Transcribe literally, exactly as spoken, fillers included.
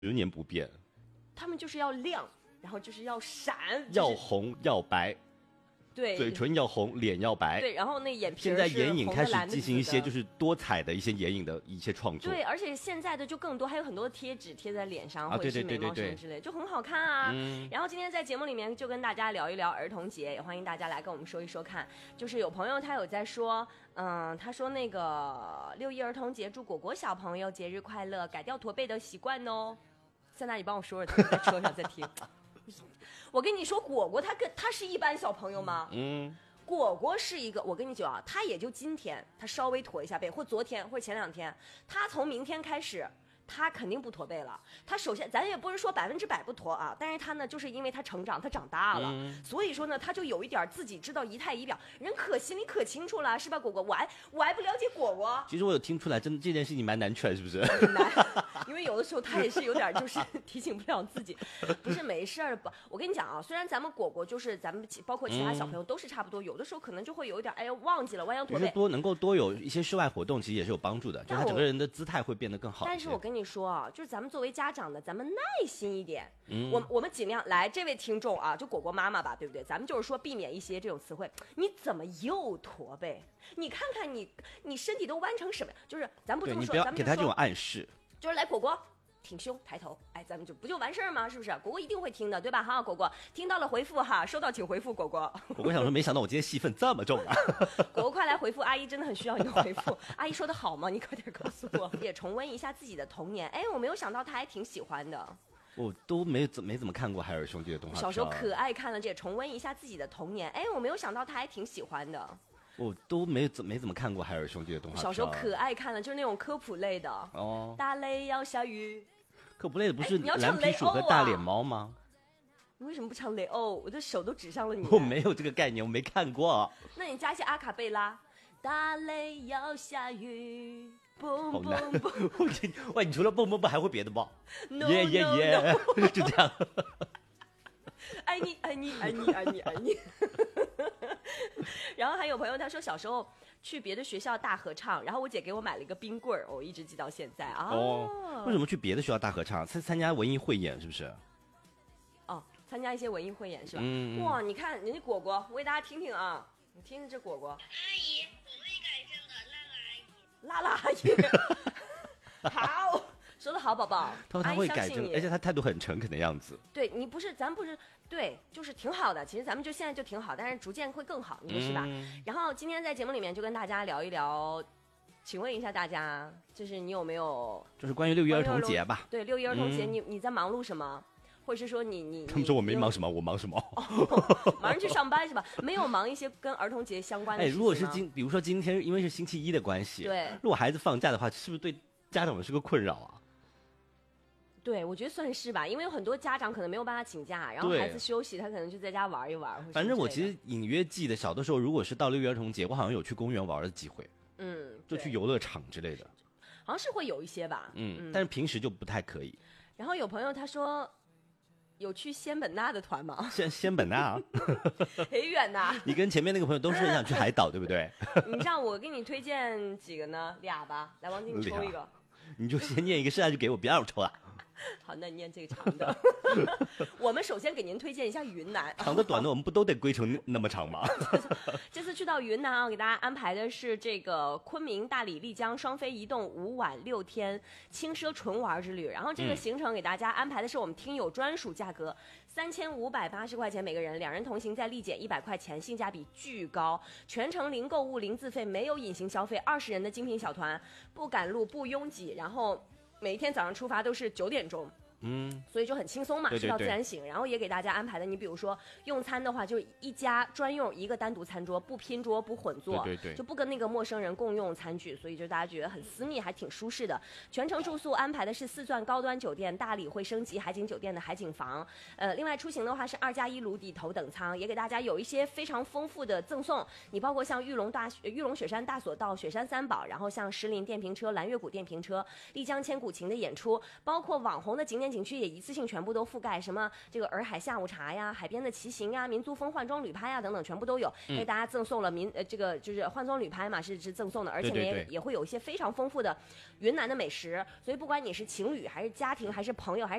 十年不变。 他们就是要亮，然后就是要闪，就是、 要红要白。 对， 嘴唇要红，脸要白。 对，然后那眼皮现在眼影开始进行一些就是多彩的一些眼影的一些创作。 对，而且现在的就更多，还有很多贴纸贴在脸上、 啊、 或者是眉毛上之类，就很好看啊、嗯。然后今天在节目里面就跟大家聊一聊儿童节，也欢迎大家来跟我们说一说看。就是有朋友他有在说，嗯，他说那个六一儿童节祝果果小朋友节日快乐，改掉驼背的习惯哦。现在你帮我说说，在车上在听。我跟你说，果果他跟他是一般小朋友吗？嗯，果果是一个，我跟你讲啊，他也就今天他稍微驼一下背，或昨天或者前两天，他从明天开始。他肯定不驼背了。他首先，咱也不是说百分之百不驼啊，但是他呢，就是因为他成长，他长大了，嗯、所以说呢，他就有一点自己知道仪态仪表，人可心里可清楚了，是吧？果果，我还我还不了解果果。 其实我有听出来，真的这件事情蛮难劝，是不是？ 很难，因为有的时候他也是有点就是提醒不了自己。不是没事儿不，我跟你讲啊，虽然咱们果果就是咱们包括其他小朋友都是差不多，嗯、有的时候可能就会有一点哎呀忘记了弯腰驼背。 多能够多有一些室外活动，其实也是有帮助的，就他整个人的姿态会变得更好。 但是我跟你说啊，就是咱们作为家长的，咱们耐心一点。嗯，我我们尽量来，这位听众啊，就果果妈妈吧，对不对？咱们就是说避免一些这种词汇。你怎么又驼背？你看看你，你身体都弯成什么？就是咱不这么说， 你不要给他这种暗示。 就是来果果。挺胸抬头，哎，咱们就不就完事儿吗？是不是？果果一定会听的，对吧？哈，果果听到了回复哈，收到请回复果果。 果果想说，没想到我今天戏份这么重啊！ 果果快来回复，阿姨真的很需要你的回复。阿姨说的好吗？你快点告诉我。也重温一下自己的童年，哎，我没有想到他还挺喜欢的。 我都没怎没怎么看过海尔兄弟的动画片， 小时候可爱看了这，重温一下自己的童年，哎，我没有想到他还挺喜欢的。 我都没怎没怎么看过海尔兄弟的动画片， 小时候可爱看了，就是那种科普类的。哦，打雷要下雨。 科普类的不是蓝皮鼠和大脸猫吗？ 你为什么不唱雷欧？我的手都指向了你。 我没有这个概念，我没看过。 那你加一些阿卡贝拉。打雷要下雨，蹦蹦蹦。 哇，你除了蹦蹦蹦还会别的吗？ 耶耶耶， 就这样。 爱你爱你爱你爱你爱你。然后还有朋友他说小时候去别的学校大合唱，然后我姐给我买了一个冰棍儿，我一直记到现在啊。 哦，为什么去别的学校大合唱？参参加文艺汇演是不是？ 哦，参加一些文艺汇演是吧？嗯。哇，你看人家果果，我给大家听听啊，你听听这果果。阿姨，我会改正的，拉拉阿姨。 拉拉阿姨。好。说得好，宝宝。 他说他会改正，而且他态度很诚恳的样子。 对你不是，咱不是对，就是挺好的。其实咱们就现在就挺好，但是逐渐会更好，你说是吧？嗯、然后今天在节目里面就跟大家聊一聊，请问一下大家，就是你有没有， 就是关于六一儿童节吧？ 对，六一儿童节，嗯、你你在忙碌什么？或者是说你你他们说我没忙什么，我忙什么？ 哦、忙着去上班是吧？没有忙一些跟儿童节相关的事情吗？ 哎，如果是今，比如说今天因为是星期一的关系， 对， 如果孩子放假的话，是不是对家长们是个困扰啊？ 对，我觉得算是吧，因为有很多家长可能没有办法请假，然后孩子休息，他可能就在家玩一玩。 反正我其实隐约记得，小的时候如果是到六一儿童节，我好像有去公园玩的机会， 嗯， 就去游乐场之类的， 好像是会有一些吧， 嗯，嗯但是平时就不太可以。 然后有朋友他说，有去仙本那的团吗？ 仙仙本那， 很远呐。 你跟前面那个朋友都是很想去海岛，对不对？ 你让我给你推荐几个呢？俩吧，来，王晶你抽一个。 你就先念一个，剩下就给我，别让我抽了。 好，那你念这个长的。我们首先给您推荐一下云南， 长的短的我们不都得归成那么长吗？ 这次去到云南啊，给大家安排的是这个昆明、大理、丽江双飞一动五晚六天轻奢纯玩之旅。然后这个行程给大家安排的是我们听友专属价格，三千五百八十块钱每个人，两人同行再立减一百块钱，性价比巨高。全程零购物、零自费，没有隐形消费，二十人的精品小团，不赶路、不拥挤，然后每一天早上出发都是九点钟。嗯，所以就很轻松嘛，吃到自然醒。然后也给大家安排的，你比如说用餐的话，就一家专用一个单独餐桌，不拼桌不混坐， 对对对， 就不跟那个陌生人共用餐具，所以就大家觉得很私密，还挺舒适的。全程住宿安排的是四钻高端酒店，大理会升级海景酒店的海景房。呃，另外出行的话是二加一颅底头等舱，也给大家有一些非常丰富的赠送。你包括像玉龙大玉龙雪山大索道、雪山三宝，然后像石林电瓶车、蓝月谷电瓶车、丽江千古情的演出，包括网红的景点边景区也一次性全部都覆盖，什么这个洱海下午茶呀、海边的骑行呀、民族风换装旅拍呀等等，全部都有， 嗯、 给大家赠送了民呃这个就是换装旅拍嘛，是是赠送的，而且呢也也会有一些非常丰富的云南的美食，所以不管你是情侣还是家庭还是朋友还是